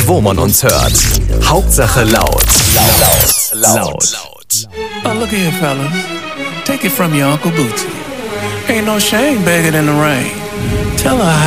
wo man uns hört. Hauptsache laut. Laut. Oh, look here, fellas. Take it from your Uncle Bootsy. Ain't no shame begging in the rain. Tell her